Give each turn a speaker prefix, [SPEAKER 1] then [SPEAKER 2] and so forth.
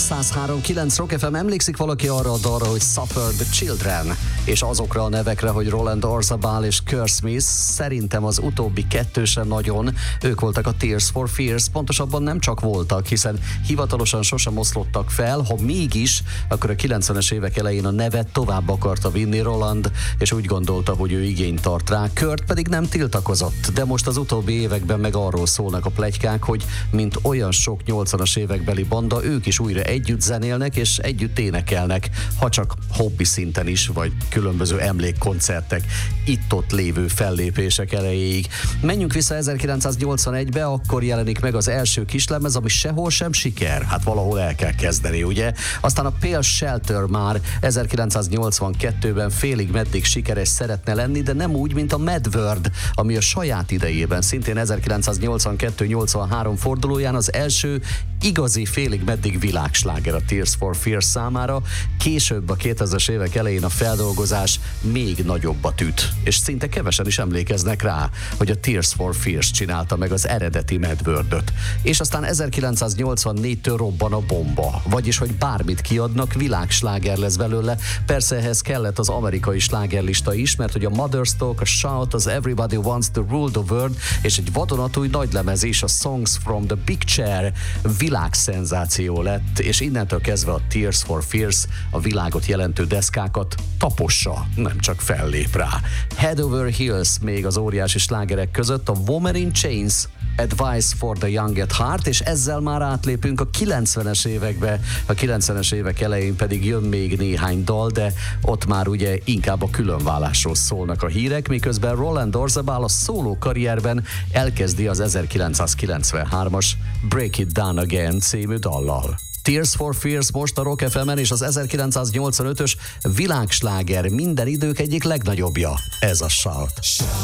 [SPEAKER 1] 103.9 Rock FM. Emlékszik valaki arra a dalra, hogy Suffer the Children, és azokra a nevekre, hogy Roland Orzabal és Kurt Smith? Szerintem az utóbbi kettő sem nagyon. Ők voltak a Tears for Fears, pontosabban nem csak voltak, hiszen hivatalosan sosem oszlottak fel, ha mégis, akkor a 90-es évek elején a nevet tovább akarta vinni Roland, és úgy gondolta, hogy ő igényt tart rá. Kurt pedig nem tiltakozott, de most az utóbbi években meg arról szólnak a pletykák, hogy mint olyan sok 80-as évekbeli banda, ők is újra együtt zenélnek és együtt énekelnek, ha csak hobbi szinten is, vagy különböző emlékkoncertek, itt-ott lévő fellépések erejéig. Menjünk vissza 1981-be, akkor jelenik meg az első kislemez, ami sehol sem siker. Hát valahol el kell kezdeni, ugye? Aztán a Pale Shelter már 1982-ben félig meddig sikeres szeretne lenni, de nem úgy, mint a Mad World, ami a saját idejében, szintén 1982-83 fordulóján az első igazi félig meddig világsláger a Tears for Fears számára. Később a 2000-es évek elején a feldolgozás még nagyobbat üt, és szinte kevesen is emlékeznek rá, hogy a Tears for Fears csinálta meg az eredeti Mad World-öt. És aztán 1984-től robban a bomba, vagyis hogy bármit kiadnak, világsláger lesz belőle. Persze ehhez kellett az amerikai slágerlista is, mert hogy a Mother's Talk, a Shout, az Everybody Wants to Rule the World és egy vadonatúj nagylemez is, a Songs from the Big Chair világszenzáció lett, és innentől kezdve a Tears for Fears a világot jelentő deszkákat tapossa, nem csak fellép rá. Head Over Heels még az óriási slágerek között, a Woman in Chains, Advice for the Young at Heart, és ezzel már átlépünk a 90-es évekbe, a 90-es évek elején pedig jön még néhány dal, de ott már ugye inkább a különválásról szólnak a hírek, miközben Roland Orzabal a szóló karrierben elkezdi az 1993-as Break It Down Again című dallal. Tears for Fears most a Rock FM-en, és az 1985-ös világsláger minden idők egyik legnagyobbja, ez a Shout.